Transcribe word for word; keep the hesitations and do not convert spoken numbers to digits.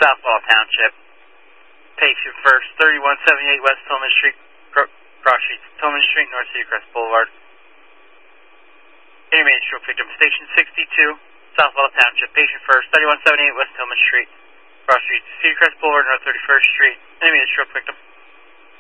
Southwell Township. Patient first, thirty-one seventy-eight West Tillman Street, Cross Street, Tillman Street, North Seacrest Boulevard. Intermediate stroke victim, station sixty-two, Southwell Township. Patient first, thirty-one seventy-eight West Tillman Street, Cross Street, Seacrest Boulevard, North thirty-first Street. Intermediate stroke victim.